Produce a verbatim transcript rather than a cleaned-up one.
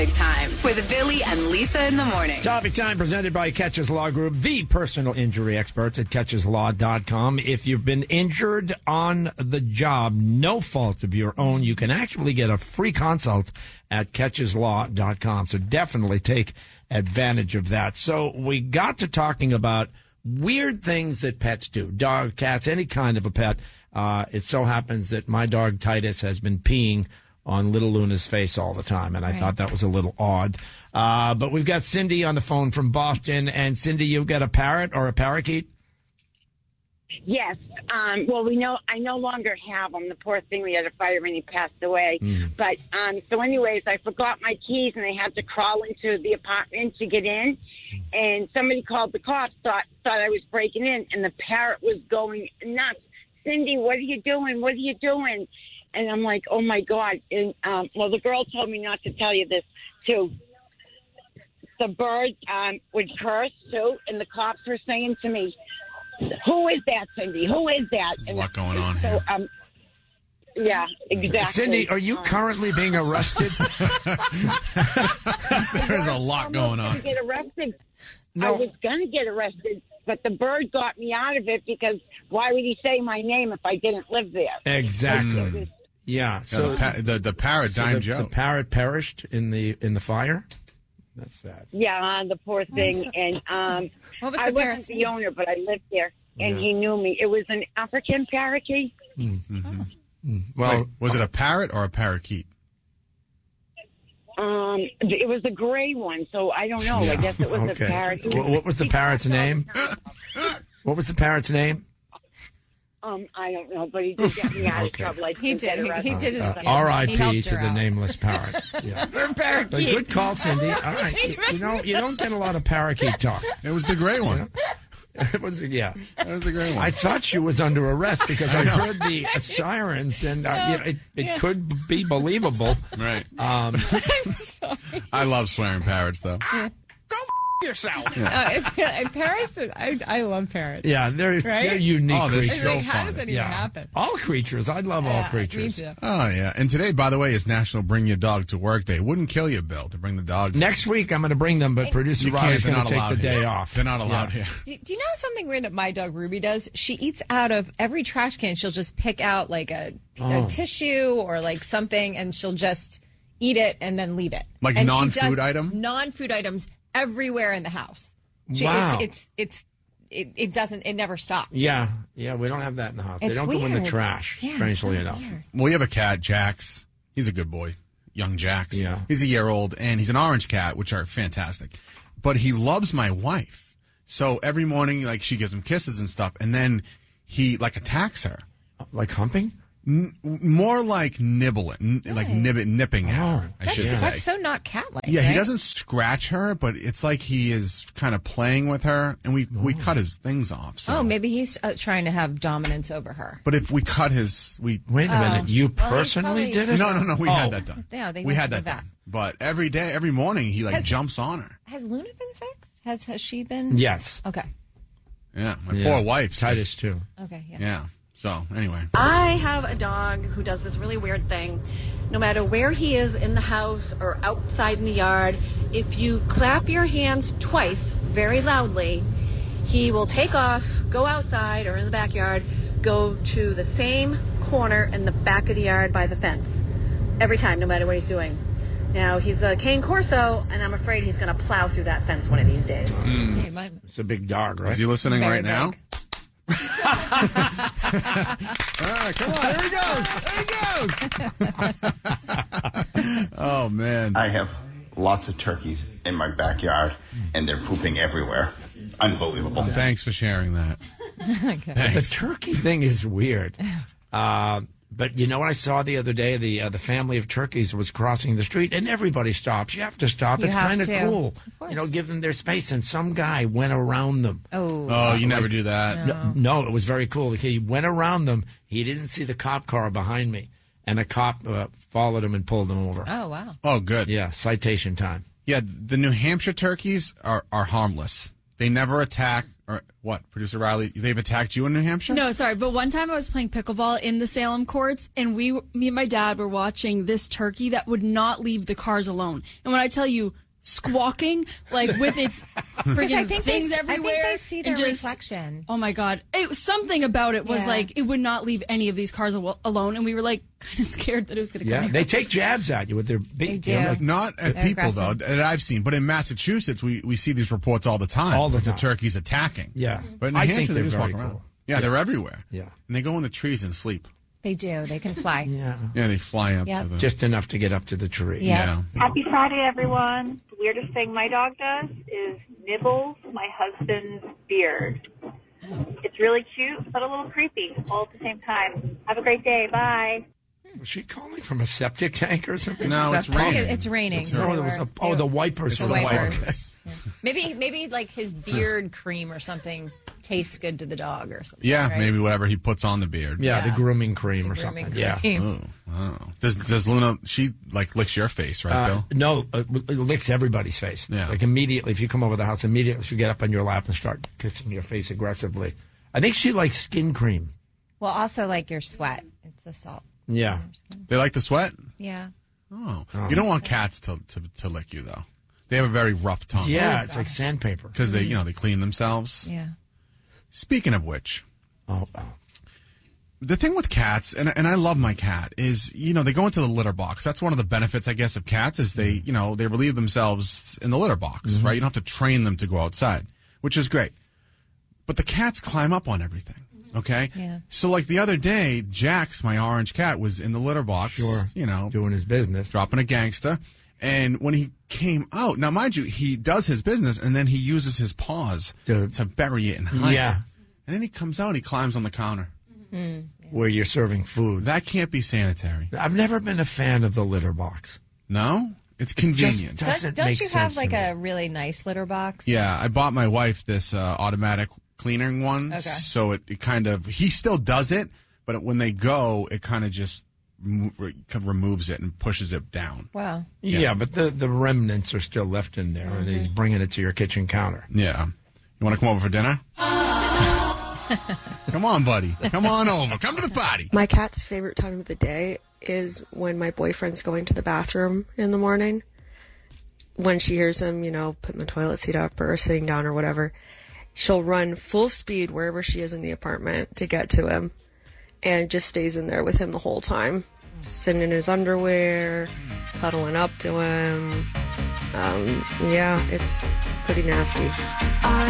Time with Billy and Lisa in the morning. Topic time presented by Catches Law Group, the personal injury experts at catches law dot com. If you've been injured on the job, no fault of your own, you can actually get a free consult at catches law dot com. So definitely take advantage of that. So we got to talking about weird things that pets do. Dog, cats, any kind of a pet. Uh, it so happens that my dog Titus has been peeing on little Luna's face all the time, and I right. thought that was a little odd. Uh, but we've got Cindy on the phone from Boston, and Cindy, you've got a parrot or a parakeet? Yes. Um, well, we know I no longer have him. The poor thing, we had a fire and he passed away. Mm. But um, so, anyways, I forgot my keys, and I had to crawl into the apartment to get in. And somebody called the cops, thought thought I was breaking in, and the parrot was going nuts. Cindy, what are you doing? What are you doing? And I'm like, oh, my God. And, um, well, the girl told me not to tell you this, too. The bird um, would curse, too, and the cops were saying to me, who is that, Cindy? Who is that? There's a lot going on so, here. Um, yeah, exactly. Cindy, are you um, currently being arrested? There's a lot going on. I was going to get arrested. No. I was going to get arrested, but the bird got me out of it because why would he say my name if I didn't live there? Exactly. Mm. Yeah. So yeah, the, pa- the the parrot so dimed the, Joe. The parrot perished in the in the fire. That's sad. Yeah, the poor thing. So, and um, what was I the wasn't the owner, but I lived there, and yeah. he knew me. It was an African parakeet. Mm-hmm. Oh. Mm. Well, Wait, was it a parrot or a parakeet? Um, it was a gray one, so I don't know. Yeah. I guess it was okay. a parakeet. What was the parrot's name? What was the parrot's name? Um, I don't know, but he did get me out of okay. trouble. I he did. He, he did his uh, yeah, R I P to the out. nameless parrot. Yeah. parakeet. But good call, Cindy. All right. You, you know, you don't get a lot of parakeet talk. It was the gray one. You know? It was, yeah. That was the gray one. I thought she was under arrest because I, I heard the uh, sirens, and uh, you know, it, it yeah. could be believable. Right. Um, I'm sorry. I love swearing parrots, though. Go f- yourself. Yeah. Uh, it's, uh, parrots, I, I love parrots. Yeah, they're, right? they're unique oh, they're creatures. so like, how fun. does that even yeah. happen? All creatures. I love yeah, all creatures. Me too. Oh, yeah. And today, by the way, is National Bring Your Dog to Work Day. It wouldn't kill you, Bill, to bring the dogs. Next week, I'm going to bring them, but producer You Rob is can't. going to They're take not the allowed day here. off. They're not allowed yeah. here. Do, do you know something weird that my dog Ruby does? She eats out of every trash can. She'll just pick out like a, Oh. a tissue or like something, and she'll just eat it and then leave it. Like and non-food item? Non-food items everywhere in the house. She, Wow. It's, it's, it's it, it doesn't, it never stops. Yeah, yeah, we don't have that in the house. It's they don't go in the weird. trash, Yeah, strangely so enough. weird. We have a cat, Jax. He's a good boy. Young Jax. Yeah. He's a year old, and he's an orange cat, which are fantastic. But he loves my wife. So every morning, like, she gives him kisses and stuff, and then he, like, attacks her. Like humping? N- more like nibbling, n- like nib- nipping at her, I That's, should say. that's so not cat-like. Yeah, right? he doesn't scratch her, but it's like he is kind of playing with her, and we, we cut his things off. So. Oh, maybe he's uh, trying to have dominance over her. But if we cut his, we Wait a minute, you personally probably- did it? no, no, no, we Oh. had that done. Yeah, they we had mentioned that that. done. But every day, every morning, he like Has- jumps on her. Has Luna been fixed? Has has she been? Yes. Okay. Yeah, my Yeah. poor wife. Titus, too. Okay. Yeah. Yeah. So anyway, I have a dog who does this really weird thing. No matter where he is in the house or outside in the yard, if you clap your hands twice very loudly, he will take off, go outside or in the backyard, go to the same corner in the back of the yard by the fence. Every time, no matter what he's doing. Now, he's a Cane Corso, and I'm afraid he's going to plow through that fence one of these days. Hey, my- It's a big dog, right? is he listening Very right now? big. Ah, come on, there he goes. There he goes. Oh man. I have lots of turkeys in my backyard, and they're pooping everywhere. Unbelievable. Thanks for sharing that. The turkey thing is weird. Uh, but you know what I saw the other day? The uh, the family of turkeys was crossing the street, and everybody stops. You have to stop. You it's have kind of to. cool. Of course. You know, give them their space. And some guy went around them. Oh. Oh, you never do that. No, no, it was very cool. He went around them. He didn't see the cop car behind me, and a cop uh, followed him and pulled him over. Oh, wow. Oh, good. Yeah, citation time. Yeah, the New Hampshire turkeys are, are harmless. They never attack Or what? Producer Riley, they've attacked you in New Hampshire? No, sorry, but one time I was playing pickleball in the Salem courts, and we, me and my dad were watching this turkey that would not leave the cars alone. And when I tell you, squawking, like with its freaking things they, everywhere. I think they see their and just, reflection. Oh my God. It, something about it was Yeah. like, it would not leave any of these cars al- alone, and we were like kind of scared that it was going to come Yeah, here. they take jabs at you with their beak. They you know, do. like- Not at They're people, aggressive. though, that I've seen. But in Massachusetts, we, we see these reports all the time. All the of time. The turkeys attacking. Yeah. But in New I Hampshire, think they they're just walk very around. cool. Yeah, they're everywhere. Yeah. And they go in the trees and sleep. They do. They can fly. Yeah. Yeah, they fly up Yep. to the... Just enough to get up to the tree. Yeah. yeah. Happy Friday, everyone. The weirdest thing my dog does is nibbles my husband's beard. It's really cute, but a little creepy all at the same time. Have a great day. Bye. Was she calling from a septic tank or something? No, That's it's raining. It- It's raining. It's so Oh, they there was were- a, oh, they the were- wipers. It's The the wipers. wipers. Maybe maybe like his beard cream or something tastes good to the dog or something. Yeah, right? maybe whatever he puts on the beard. Yeah, the Yeah. grooming cream The or grooming something. Yeah. cream. Ooh, I don't know. Does, does Luna, she like licks your face, right, Uh, Bill? no, uh, it licks everybody's face. Yeah. Like immediately, if you come over the house, immediately she'll get up on your lap and start kissing your face aggressively. I think she likes skin cream. Well, also like your sweat. It's the salt. Yeah. They like the sweat? Yeah. Oh. You don't want cats to, to, to lick you, though. They have a very rough tongue. Yeah, it's like sandpaper. Because they, you know, they clean themselves. Yeah. Speaking of which, Oh, oh. the thing with cats, and and I love my cat, is, you know, they go into the litter box. That's one of the benefits, I guess, of cats is they, you know, they relieve themselves in the litter box, right? You don't have to train them to go outside, which is great. But the cats climb up on everything, okay? Yeah. So, like, the other day, Jax, my orange cat, was in the litter box, Sure. you know, Doing his business. dropping a gangster. And when he came out, now, mind you, he does his business, and then he uses his paws To- to, bury it and hide Yeah. it. And then he comes out, he climbs on the counter. Where you're serving food. That can't be sanitary. I've never been a fan of the litter box. No? It's convenient. Just- Doesn't Don't, make don't you have sense like to me. a really nice litter box? Yeah, I bought my wife this uh, automatic cleaning one. Okay. So it, it kind of, he still does it, but when they go, it kind of just mo- re- kind of removes it and pushes it down. Wow. Yeah, but the, the remnants are still left in there, and he's bringing it to your kitchen counter. Yeah. You want to come over for dinner? Come on, buddy. Come on over. Come to the party. My cat's favorite time of the day is when my boyfriend's going to the bathroom in the morning. When she hears him, you know, putting the toilet seat up or sitting down or whatever, she'll run full speed wherever she is in the apartment to get to him and just stays in there with him the whole time. Sitting in his underwear, cuddling up to him. Um, yeah, it's pretty nasty.